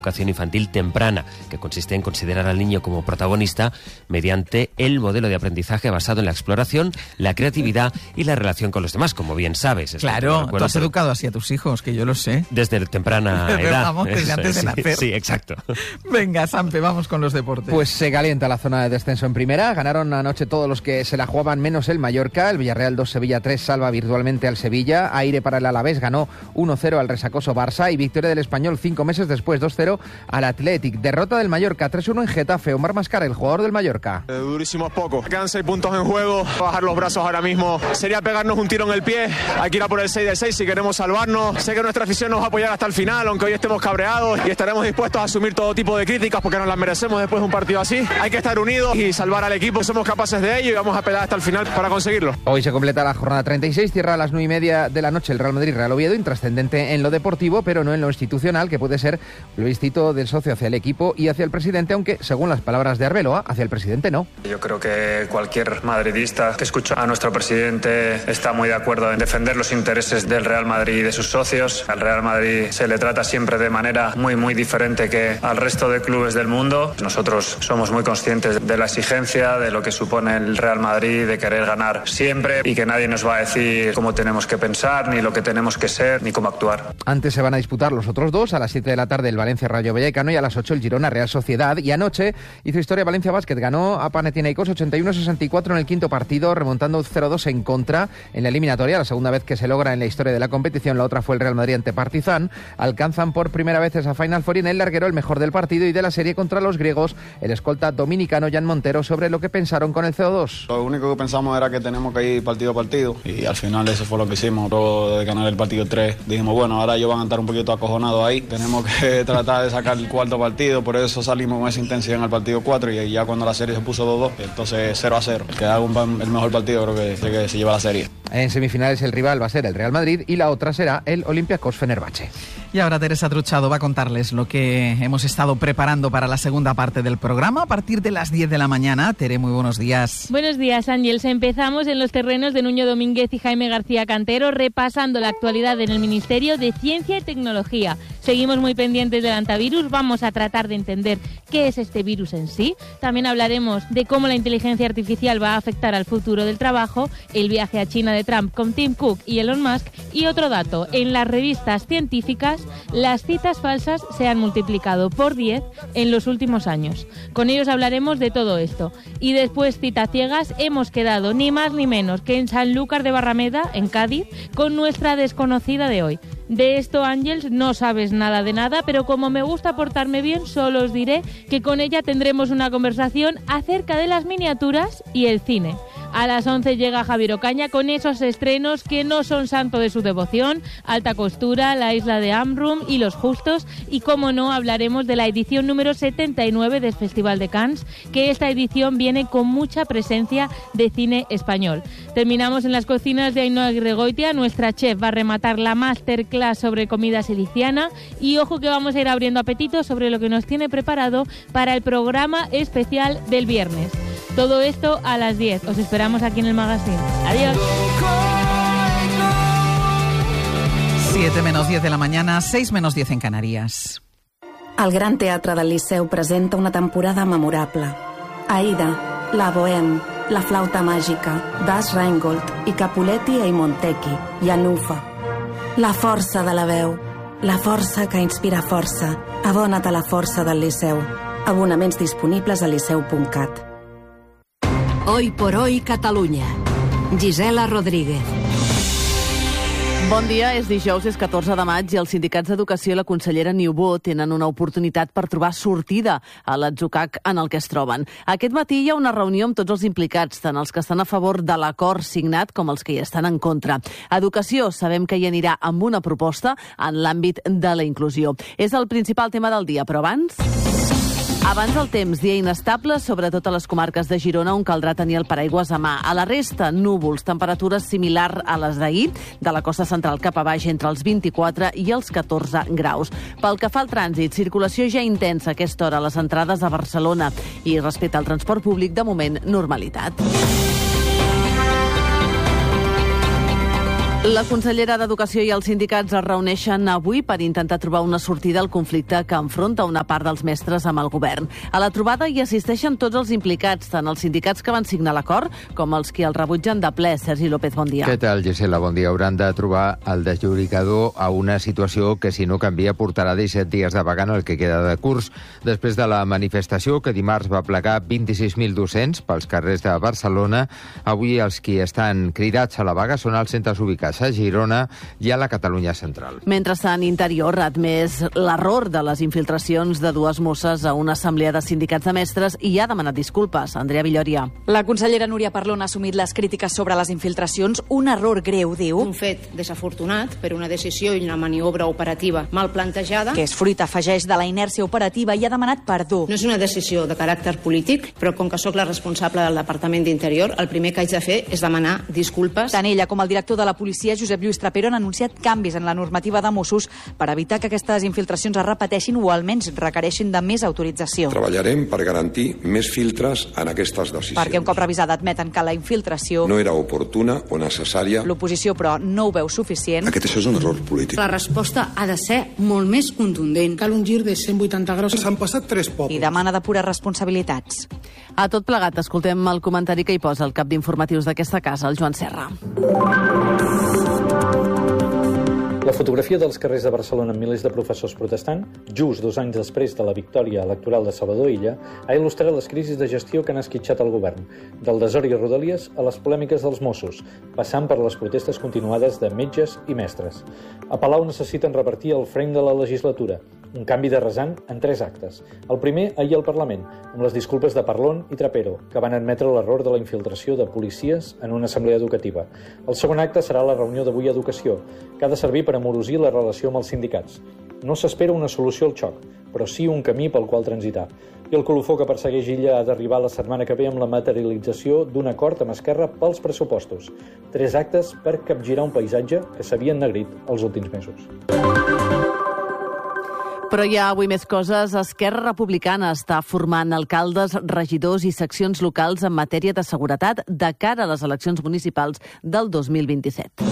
educación infantil temprana, que consiste en considerar al niño como protagonista mediante el modelo de aprendizaje basado en la exploración, la creatividad y la relación con los demás, como bien sabes. Claro, tú has educado así a tus hijos, que yo lo sé. Desde temprana edad. Vamos, desde antes de nacer. Sí, exacto. Venga, Sampe, vamos con los deportes. Pues se calienta la zona de descenso en primera. Ganaron anoche todos los que se la jugaban, menos el Mallorca. El Villarreal 2, Sevilla 3 salva virtualmente al Sevilla. Aire para el Alavés, ganó 1-0 al resacoso Barça. Y victoria del Español 5 meses después, 2-0 al Athletic. Derrota del Mallorca 3-1 en Getafe. Omar Mascara, el jugador del Mallorca. Durísimo es poco. Quedan 6 puntos en juego. Bajar los brazos ahora mismo sería pegarnos un tiro en el pie. Hay que ir a por el 6 de 6 si queremos salvarnos. Sé que nuestra afición nos va a apoyar hasta el final, aunque hoy estemos cabreados, y estaremos dispuestos a asumir todo tipo de críticas porque nos las merecemos después de un partido así. Hay que estar unidos y salvar al equipo. Somos capaces de ello y vamos a pelear hasta el final para conseguirlo. Hoy se completa la jornada 36. Cierra a las 9:30 de la noche el Real Madrid-Real Oviedo. Intrascendente en lo deportivo, pero no en lo institucional, que puede ser el plebiscito del socio hacia el equipo y hacia el presidente, aunque, según las palabras de Arbeloa, hacia el presidente no. Yo creo que cualquier madridista que escucha a nuestro presidente está muy de acuerdo en defender los intereses del Real Madrid y de sus socios. Al Real Madrid se le trata siempre de manera muy diferente que al resto de clubes del mundo. Nosotros somos muy conscientes de la exigencia, de lo que supone el Real Madrid, de querer ganar siempre, y que nadie nos va a decir cómo tenemos que pensar, ni lo que tenemos que ser, ni cómo actuar. Antes se van a disputar los otros dos, a las 7 de la tarde el Valencia-Rayo Vallecano y a las 8 el Girona-Real Sociedad. Y anoche hizo historia Valencia Basket, ganó a Panathinaikos 81-64 en el quinto partido, remontando 0-2 en contra en la eliminatoria, la segunda vez que se logra en la historia de la competición. La otra fue el Real Madrid ante Partizan. Alcanzan por primera vez esa Final Four y en el larguero el mejor del partido y de la serie contra los griegos, el escolta dominicano Jan Montero, sobre lo que pensaron con el CO2. Lo único que pensamos era que tenemos que ir partido a partido y al final eso fue lo que hicimos. Luego de ganar el partido 3 dijimos, bueno, ahora ellos van a estar un poquito acojonados ahí, tenemos que tratar de sacar el cuarto partido, por eso salimos con esa intensidad en el partido 4 y ya cuando la serie se puso 2-2, entonces 0-0. El que haga el mejor partido creo que se lleva la serie. En semifinales el rival va a ser el Real Madrid y la otra será el Olympiacos Fenerbahce. Y ahora Teresa Truchado va a contarles lo que hemos estado preparando para la segunda parte del programa a partir de las 10 de la mañana. Tere, muy buenos días. Buenos días, Ángels. Empezamos en los terrenos de Nuño Domínguez y Jaime García Cantero, repasando la actualidad en el Ministerio de Ciencia y Tecnología. Seguimos muy pendientes del antivirus, vamos a tratar de entender qué es este virus en sí. También hablaremos de cómo la inteligencia artificial va a afectar al futuro del trabajo, el viaje a China de Trump con Tim Cook y Elon Musk. Y otro dato, en las revistas científicas, las citas falsas se han multiplicado por 10 en los últimos años. Con ellos hablaremos de todo esto. Y después, citas ciegas, hemos quedado ni más ni menos que en Sanlúcar de Barrameda, en Cádiz, con nuestra desconocida de hoy. De esto, Ángels, no sabes nada de nada, pero como me gusta portarme bien, solo os diré que con ella tendremos una conversación acerca de las miniaturas y el cine. A las 11 llega Javier Ocaña con esos estrenos que no son santo de su devoción: Alta Costura, La Isla de Amrum y Los Justos. Y como no, hablaremos de la edición número 79 del Festival de Cannes, que esta edición viene con mucha presencia de cine español. Terminamos en las cocinas de Ainhoa Aguirregoitia. Nuestra chef va a rematar la masterclass sobre comida siliciana. Y ojo que vamos a ir abriendo apetito sobre lo que nos tiene preparado para el programa especial del viernes. Todo esto a las 10. Os esperamos aquí en el magazine. Adiós. 7 menos 10 de la mañana, 6 menos 10 en Canarias. El Gran Teatre del Liceu presenta una temporada memorable. Aida, La Bohème, La Flauta Màgica, Das Rheingold i Capuletti e Montecchi, i Anufa. La força de la veu, la força que inspira força. Abona't a la força del Liceu. Abonaments disponibles a liceu.cat. Hoy por hoy Catalunya. Gisela Rodríguez. Bon dia, és dijous, és 14 de maig i els sindicats d'educació i la consellera Niubó tenen una oportunitat per trobar sortida a l'atzucac en el que es troben. Aquest matí hi ha una reunió amb tots els implicats, tant els que estan a favor de l'acord signat com els que hi estan en contra. Educació, sabem que hi anirà amb una proposta en l'àmbit de la inclusió. És el principal tema del dia, però abans el temps, dia inestable, sobretot a les comarques de Girona, on caldrà tenir el paraigües a mà. A la resta, núvols, temperatures similar a les d'ahir, de la costa central cap a baix entre els 24 i els 14 graus. Pel que fa al trànsit, circulació ja intensa a aquesta hora a les entrades a Barcelona i respecte al transport públic, de moment, normalitat. La consellera d'Educació i els sindicats es reuneixen avui per intentar trobar una sortida al conflicte que enfronta una part dels mestres amb el govern. A la trobada hi assisteixen tots els implicats, tant els sindicats que van signar l'acord com els que el rebutgen de ple. Sergi López, bon dia. Què tal, Gisela? Bon dia. Hauran de trobar el deslloricador a una situació que, si no canvia, portarà 17 dies de vaga en el que queda de curs. Després de la manifestació que dimarts va plegar 26.000 docents pels carrers de Barcelona, avui els qui estan cridats a la vaga són els centres ubicats a Girona i a la Catalunya central. Mentrestant, Interior ha admès l'error de les infiltracions de dues mosses a una assemblea de sindicats de mestres i ha demanat disculpes. Andrea Villoria. La consellera Núria Parlon ha assumit les crítiques sobre les infiltracions. Un error greu, diu. Un fet desafortunat per una decisió i una maniobra operativa mal plantejada. Que és fruit, afegeix, de la inèrcia operativa i ha demanat perdó. No és una decisió de caràcter polític, però com que sóc la responsable del Departament d'Interior, el primer que haig de fer és demanar disculpes. Tant ella com el director de la policia, Josep Lluís Trapero, han anunciat canvis en la normativa de Mossos per evitar que aquestes infiltracions es repeteixin o almenys requereixin de més autorització. Treballarem per garantir més filtres en aquestes decisions. Perquè un cop revisada admeten que la infiltració no era oportuna o necessària. L'oposició, però, no ho veu suficient. Això és un error polític. La resposta ha de ser molt més contundent. Cal un gir de 180 graus. S'han passat 3 pobles. I demana depurar responsabilitats. A tot plegat, escoltem el comentari que hi posa el cap d'informatius d'aquesta casa, el Joan Serra. La fotografia dels carrers de Barcelona amb milers de professors protestant, just 2 anys després de la victòria electoral de Salvador Illa, ha il·lustrat les crisis de gestió que han esquitxat el govern, del desori i Rodalies a les polèmiques dels Mossos, passant per les protestes continuades de metges i mestres. A Palau necessiten revertir el frame de la legislatura, un canvi de rasant en 3 actes. El primer, ahir al Parlament, amb les disculpes de Parlon i Trapero, que van admetre l'error de la infiltració de policies en una assemblea educativa. El segon acte serà la reunió d'avui a Educació, que ha de servir per amorosir la relació amb els sindicats. No s'espera una solució al xoc, però sí un camí pel qual transitar. I el colofó que persegueix Illa ha d'arribar la setmana que ve amb la materialització d'un acord amb Esquerra pels pressupostos. 3 actes per capgirar un paisatge que s'havia ennegrit els últims mesos. Però hi ha avui més coses. Esquerra Republicana està formant alcaldes, regidors i seccions locals en matèria de seguretat de cara a les eleccions municipals del 2027.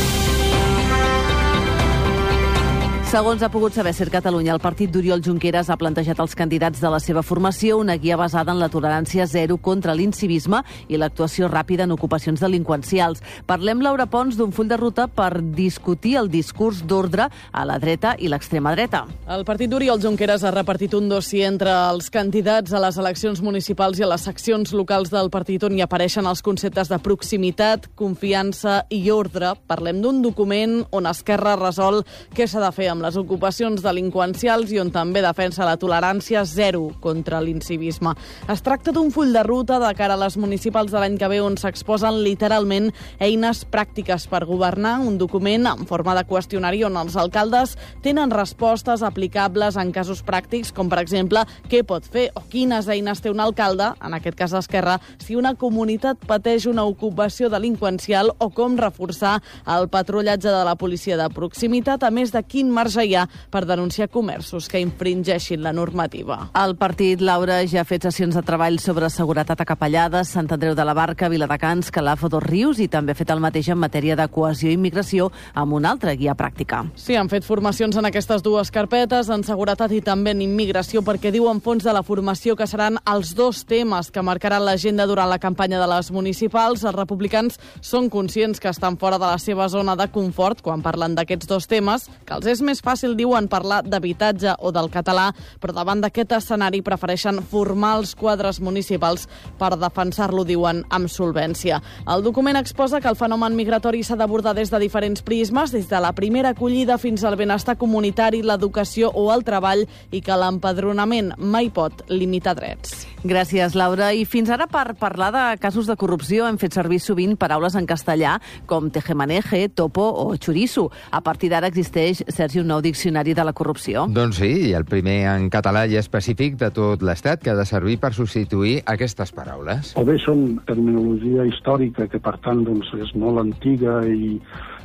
Segons ha pogut saber Ser Catalunya, el partit d'Oriol Junqueras ha plantejat als candidats de la seva formació una guia basada en la tolerància zero contra l'incivisme i l'actuació ràpida en ocupacions delinqüencials. Parlem, Laura Pons, d'un full de ruta per discutir el discurs d'ordre a la dreta i l'extrema dreta. El partit d'Oriol Junqueras ha repartit un dossier entre els candidats a les eleccions municipals i a les seccions locals del partit on hi apareixen els conceptes de proximitat, confiança i ordre. Parlem d'un document on Esquerra resol què s'ha de fer amb les ocupacions delinqüencials i on també defensa la tolerància zero contra l'incivisme. Es tracta d'un full de ruta de cara a les municipals de l'any que ve on s'exposen literalment eines pràctiques per governar, un document en forma de qüestionari on els alcaldes tenen respostes aplicables en casos pràctics, com per exemple què pot fer o quines eines té un alcalde, en aquest cas Esquerra, si una comunitat pateix una ocupació delinqüencial o com reforçar el patrullatge de la policia de proximitat, a més de quin marge hi ha per denunciar comerços que infringeixin la normativa. El partit, Laura, ja ha fet sessions de treball sobre seguretat a Capellades, Sant Andreu de la Barca, Viladecans, Calaf o Dos Rius i també ha fet el mateix en matèria de cohesió i immigració amb una altra guia pràctica. Sí, han fet formacions en aquestes dues carpetes, en seguretat i també en immigració, perquè diuen fons de la formació que seran els 2 temes que marcaran l'agenda durant la campanya de les municipals. Els republicans són conscients que estan fora de la seva zona de confort quan parlen d'aquests 2 temes, que els és més fàcil, diuen, parlar d'habitatge o del català, però davant d'aquest escenari prefereixen formar els quadres municipals per defensar-lo, diuen, amb solvència. El document exposa que el fenomen migratori s'ha d'abordar des de diferents prismes, des de la primera acollida fins al benestar comunitari, l'educació o el treball, i que l'empadronament mai pot limitar drets. Gràcies, Laura. I fins ara, per parlar de casos de corrupció, hem fet servir sovint paraules en castellà com tejemaneje, topo o chorizo. A partir d'ara existeix, Sergi, un nou diccionari de la corrupció. Doncs sí, i el primer en català i específic de tot l'Estat, que ha de servir per substituir aquestes paraules. O bé són terminologia històrica, que per tant doncs, és molt antiga i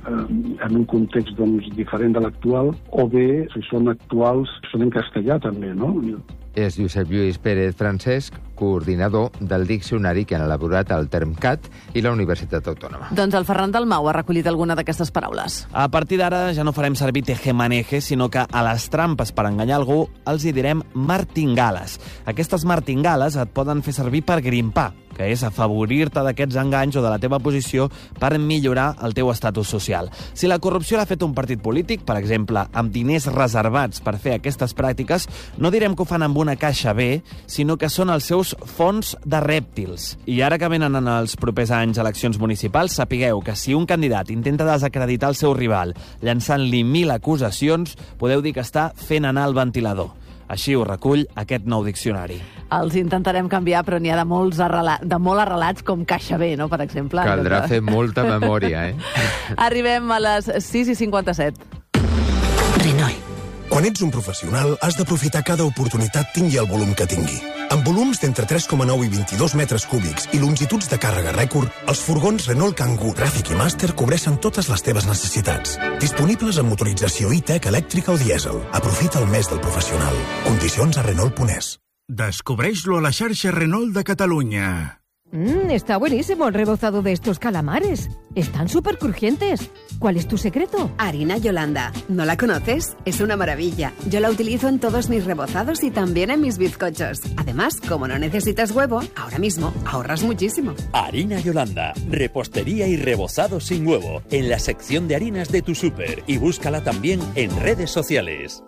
en un context doncs, diferent de l'actual, o bé, si són actuals, són en castellà també, no? és Josep Lluís Pérez Francesc, coordinador del diccionari que han elaborat el Termcat i la Universitat Autònoma. Doncs el Ferran Dalmau ha recollit alguna d'aquestes paraules. A partir d'ara ja no farem servir tejemaneje, sinó que a les trampes per enganyar algú els hi direm martingales. Aquestes martingales et poden fer servir per grimpar, que és afavorir-te d'aquests enganys o de la teva posició per millorar el teu estatus social. Si la corrupció l'ha fet un partit polític, per exemple, amb diners reservats per fer aquestes pràctiques, no direm que ho fan amb una caixa B, sinó que són els seus fons de rèptils. I ara que venen en els propers anys eleccions municipals, sapigueu que si un candidat intenta desacreditar el seu rival llançant-li 1.000 acusacions, podeu dir que està fent anar el ventilador. Així ho recull aquest nou diccionari. Els intentarem canviar, però n'hi ha de molt arrelats, com Caixa B, no?, per exemple. Caldrà fer molta memòria, Arribem a les 6:57. Renault. Quan ets un professional, has d'aprofitar cada oportunitat tingui el volum que tingui. Amb volums d'entre 3,9 i 22 metres cúbics i longituds de càrrega rècord, els furgons Renault Kangoo, Traffic i Master cobreixen totes les teves necessitats. Disponibles amb motorització e-tech, elèctrica o dièsel. Aprofita el mes del professional. Condicions a Renault.es. Descobreix-lo a la xarxa Renault de Catalunya. Está buenísimo el rebozado de estos calamares. Están súper crujientes. ¿Cuál es tu secreto? Harina Yolanda. ¿No la conoces? Es una maravilla. Yo la utilizo en todos mis rebozados y también en mis bizcochos. Además, como no necesitas huevo, ahora mismo ahorras muchísimo. Harina Yolanda. Repostería y rebozado sin huevo. En la sección de harinas de tu súper. Y búscala también en redes sociales.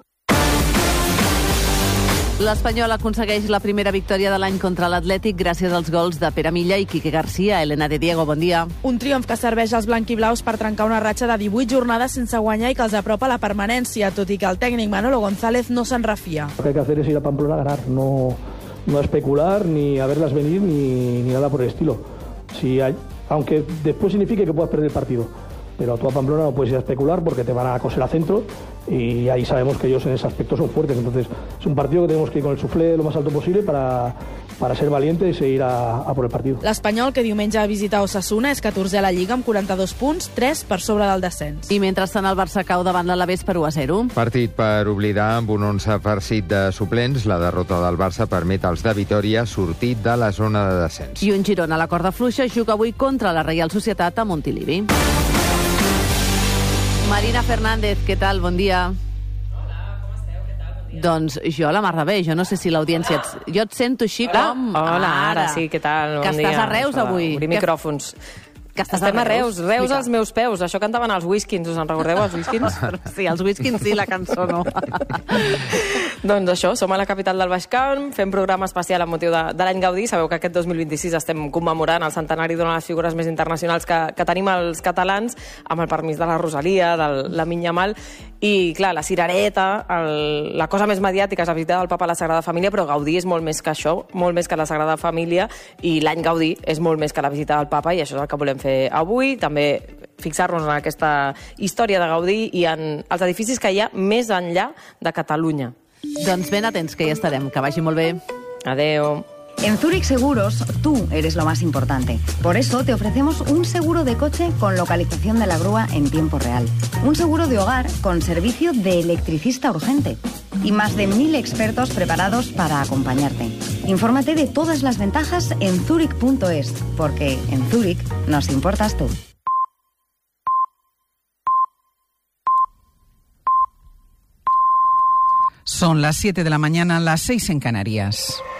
L'Espanyol aconsegueix la primera victòria de l'any contra l'Atlètic gràcies als gols de Pere Milla i Quique García. Elena de Diego, bon dia. Un triomf que serveix als blanquiblaus per trencar una ratxa de 18 jornades sense guanyar i que els apropa a la permanència, tot i que el tècnic Manolo González no se'n refia. Lo que hay que hacer es ir a Pamplona a ganar, no especular, ni a verlas venir, ni nada por el estilo. Aunque después signifique que puedas perder el partido. Pero tú a Pamplona no puedes ir a especular porque te van a coser a centro y ahí sabemos que ellos en ese aspecto son fuertes. Entonces es un partido que tenemos que ir con el suflé lo más alto posible para ser valientes e ir a por el partido. L'Espanyol, que diumenge va visitar Osasuna, és 14è a la Lliga amb 42 punts, 3 per sobre del descens. I mentrestant el Barça cau davant l'Alavés per 1-0. Partit per oblidar amb un 11 farcit de suplents. La derrota del Barça permet als de Vitòria sortir de la zona de descens. I un Girona a la corda fluixa juga avui contra la Reial Societat a Montilivi. Marina Fernández, què tal? Bon dia. Hola, com esteu? Què tal? Bon dia. Doncs jo la mar de bé, jo no sé si l'audiència... Jo et sento així com... Hola, ara sí, què tal? Que estàs a Reus avui. Obrir micròfons. Que estàs Estem a Reus. Reus als meus peus. Això cantaven els Whiskins, us en recordeu, els Whiskins? Sí, els Whiskins sí, la cançó no. Doncs això, som a la capital del Baix Camp, fem programa especial amb motiu de l'any Gaudí. Sabeu que aquest 2026 estem commemorant el centenari d'una de les figures més internacionals que tenim els catalans, amb el permís de la Rosalia, de la Minyamal, i clar, la cirereta, la cosa més mediàtica és la visita del Papa a la Sagrada Família, però Gaudí és molt més que això, molt més que la Sagrada Família, i l'any Gaudí és molt més que la visita del Papa, i això és el que volem fer avui, també fixar-nos en aquesta història de Gaudí i en els edificis que hi ha més enllà de Catalunya. Doncs ben atents, que hi estarem. Que vagi molt bé. Adeu. En Zurich Seguros, tú eres lo más importante. Por eso te ofrecemos un seguro de coche con localización de la grúa en tiempo real. Un seguro de hogar con servicio de electricista urgente. Y más de 1000 expertos preparados para acompañarte. Infórmate de todas las ventajas en Zurich.es, porque en Zurich nos importas tú. Son las 7 de la mañana, las 6 en Canarias.